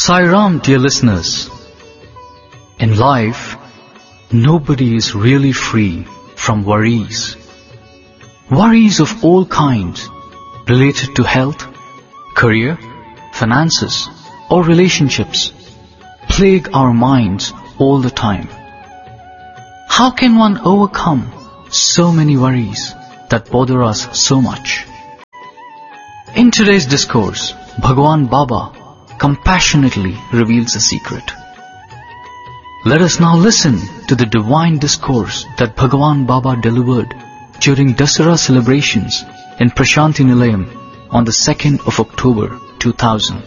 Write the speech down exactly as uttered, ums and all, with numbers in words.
Sai Ram, dear listeners. In life, nobody is really free from worries. Worries of all kinds related to health, career, finances, or relationships plague our minds all the time. How can one overcome so many worries that bother us so much? In today's discourse, Bhagwan Baba compassionately reveals a secret. Let us now listen to the divine discourse that Bhagwan Baba delivered during Dasara celebrations in Prashanti Nilayam on the second of October two thousand.